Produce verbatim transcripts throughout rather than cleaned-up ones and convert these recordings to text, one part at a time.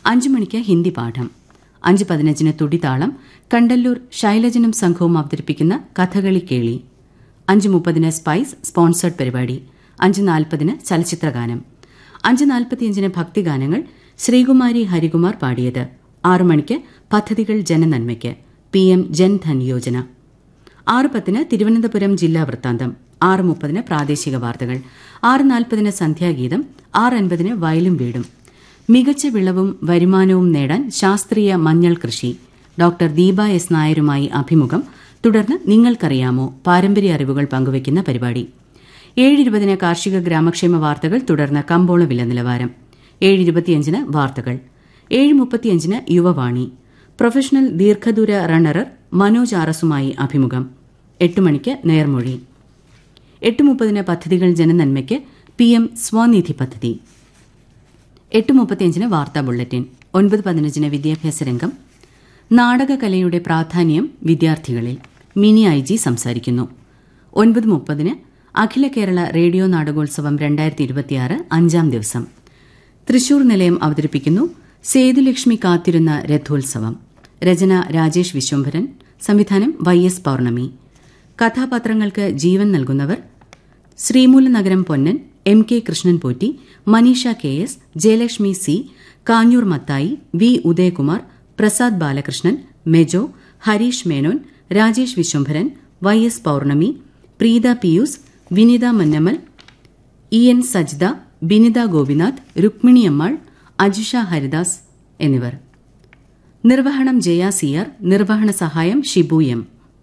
അഞ്ചു മണിക്ക് ഹിന്ദി പാഠം. അഞ്ച് പതിനഞ്ചിന് തുടിതാളം. കണ്ടല്ലൂർ ശൈലജനും സംഘവും അവതരിപ്പിക്കുന്ന കഥകളി കേളി. അഞ്ച് മുപ്പതിന് സ്പൈസ് സ്പോൺസേഡ് പരിപാടി. അഞ്ച് നാൽപ്പതിന് ചലച്ചിത്രഗാനം. അഞ്ച് നാൽപ്പത്തിയഞ്ചിന് ഭക്തിഗാനങ്ങൾ. ശ്രീകുമാരി ഹരികുമാർ പാടിയത്. ആറു മണിക്ക് പദ്ധതികൾ ജനനന്മയ്ക്ക് പി എം ജൻധൻ യോജന. ആറ് പത്തിന് തിരുവനന്തപുരം ജില്ലാ വൃത്താന്തം. ആറ് മുപ്പതിന് പ്രാദേശിക വാർത്തകൾ. ആറ് നാൽപ്പതിന് സന്ധ്യാഗീതം. ആറ് അൻപതിന് വയലും വീടും. മികച്ച വിളവും വരുമാനവും നേടാൻ ശാസ്ത്രീയ മഞ്ഞൾ കൃഷി. ഡോക്ടർ ദീപ എസ് നായരുമായി അഭിമുഖം. തുടർന്ന് നിങ്ങൾക്കറിയാമോ പാരമ്പര്യ അറിവുകൾ പങ്കുവയ്ക്കുന്ന പരിപാടി. ഏഴ് ഇരുപതിന് കാർഷിക ഗ്രാമക്ഷേമ വാർത്തകൾ. തുടർന്ന് കമ്പോള വില നിലവാരം. ഏഴ് ഇരുപത്തിയഞ്ചിന് വാർത്തകൾ. ഏഴ് മുപ്പത്തിയഞ്ചിന് യുവവാണി. പ്രൊഫഷണൽ ദീർഘദൂര റണ്ണറർ മനോജ് ആറസുമായി അഭിമുഖം. എട്ട് മണിക്ക് നേർമൊഴി. എട്ട് മുപ്പതിന് പദ്ധതികൾ ജനനന്മയ്ക്ക് പി എം സ്വനിധി പദ്ധതി. എട്ട് മുപ്പത്തിയഞ്ചിന് വാർത്താ ബുള്ളറ്റിൻ. ഒൻപത് പതിനഞ്ചിന് വിദ്യാഭ്യാസ രംഗം. നാടകകലയുടെ പ്രാധാന്യം വിദ്യാർത്ഥികളിൽ മിനി ഐ ജി സംസാരിക്കുന്നു. ഒൻപത് മുപ്പതിന് അഖില കേരള റേഡിയോ നാടകോത്സവം രണ്ടായിരത്തി ഇരുപത്തിയാറ് അഞ്ചാം ദിവസം. തൃശൂർ നിലയം അവതരിപ്പിക്കുന്നു സേതുലക്ഷ്മി കാത്തിരുന്ന രഥോത്സവം. രചന രാജേഷ് വിശ്വംഭരൻ. സംവിധാനം വൈ എസ് പൌർണമി. കഥാപാത്രങ്ങൾക്ക് ജീവൻ നൽകുന്നവർ Sreemoolanagaram Ponnan, M K Krishnan Potti, Manisha K S, Jayalakshmi C, Kanjoor Mathai, V Udayakumar, Prasad Balakrishnan, Mejo, Harish Menon, Rajesh Vishwambharan, Y S പൌർണമി, Preetha Pius, Vinitha മന്നമൽ, E N സജ്ദ, Binitha Gopinath, രുക്മിണിയമ്മാൾ, Ajisha Haridas എന്നിവർ. നിർവഹണം ജയ സിയാർ. നിർവഹണ സഹായം ഷിബു എം.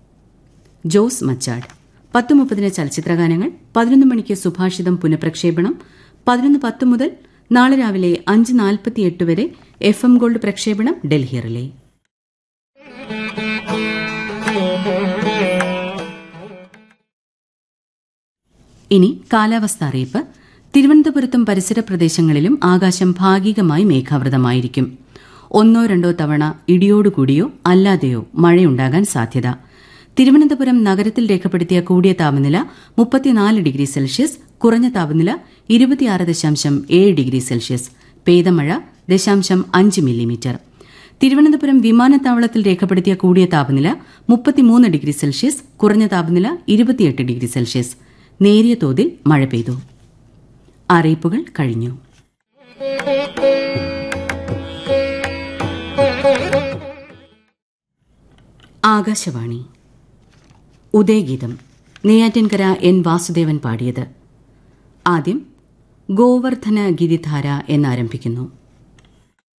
ജോസ് മച്ചാട്. പത്ത് മുപ്പതിന് ചലച്ചിത്രഗാനങ്ങൾ. പതിനൊന്ന് മണിക്ക് സുഭാഷിതം പുനഃപ്രക്ഷേപണം. പതിനൊന്ന് പത്ത് മുതൽ നാളെ രാവിലെ അഞ്ച് നാൽപ്പത്തിയെട്ട് വരെ എഫ് എം ഗോൾഡ് പ്രക്ഷേപണം ഡൽഹി റിലേ. ഇനി കാലാവസ്ഥ അറിയിപ്പ്. തിരുവനന്തപുരത്തും പരിസര പ്രദേശങ്ങളിലും ആകാശം ഭാഗികമായി മേഘാവൃതമായിരിക്കും. ഒന്നോ രണ്ടോ തവണ ഇടിയോടുകൂടിയോ അല്ലാതെയോ മഴയുണ്ടാകാൻ സാധ്യത. തിരുവനന്തപുരം നഗരത്തിൽ രേഖപ്പെടുത്തിയ കൂടിയ താപനില മുപ്പത്തിനാല് ഡിഗ്രി സെൽഷ്യസ്, കുറഞ്ഞ താപനില ഇരുപത്തിയാറ് ദശാംശം ഏഴ് ഡിഗ്രി സെൽഷ്യസ്. പെയ്ത മഴ ദശാംശം അഞ്ച് മില്ലിമീറ്റർ. തിരുവനന്തപുരം വിമാനത്താവളത്തിൽ രേഖപ്പെടുത്തിയ കൂടിയ താപനില മുപ്പത്തിമൂന്ന് ഡിഗ്രി സെൽഷ്യസ്, കുറഞ്ഞ താപനില ഇരുപത്തിയെട്ട് ഡിഗ്രി സെൽഷ്യസ്. നേരിയ തോതിൽ മഴ പെയ്തു. അറിയിപ്പുകൾ കഴിഞ്ഞു. ആകാശവാണി. ഉദയഗീതം. നെയ്യാറ്റിൻകര എൻ വാസുദേവൻ പാടിയത്. ആദ്യം ഗോവർദ്ധന ഗിരിധാര എന്നാരംഭിക്കുന്നു.